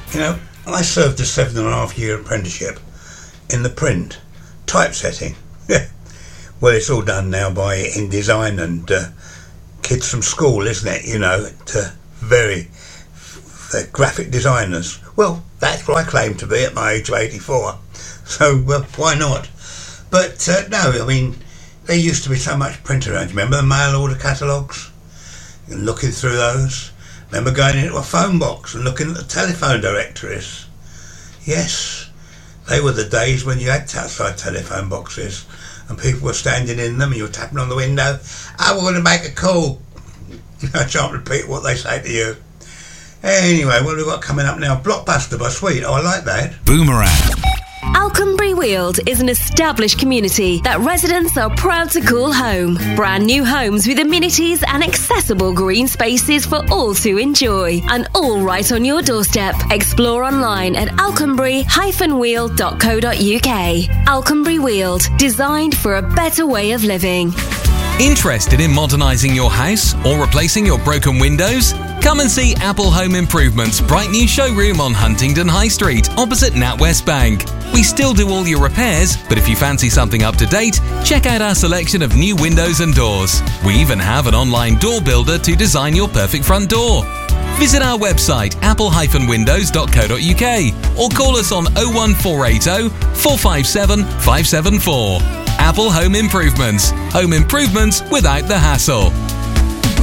You know, I served a 7.5-year apprenticeship in the print typesetting. Well, it's all done now by InDesign and kids from school, isn't it? You know, very graphic designers. Well, that's what I claim to be at my age of 84. So, why not? But, no, I mean, there used to be so much print around. You remember the mail order catalogues? And looking through those. Remember going into a phone box and looking at the telephone directories? Yes, they were the days when you had outside telephone boxes and people were standing in them and you were tapping on the window. I want to make a call. I can't repeat what they say to you. Anyway, what have we got coming up now? Blockbuster by Sweet. Oh, I like that. Boomerang. Alconbury Weald is an established community that residents are proud to call home. Brand new homes with amenities and accessible green spaces for all to enjoy. And all right on your doorstep. Explore online at alconbury-weald.co.uk. Alconbury Weald, designed for a better way of living. Interested in modernising your house or replacing your broken windows? Come and see Apple Home Improvements' bright new showroom on Huntingdon High Street, opposite NatWest Bank. We still do all your repairs, but if you fancy something up to date, check out our selection of new windows and doors. We even have an online door builder to design your perfect front door. Visit our website apple-windows.co.uk or call us on 01480 457 574. Apple Home Improvements. Home improvements without the hassle.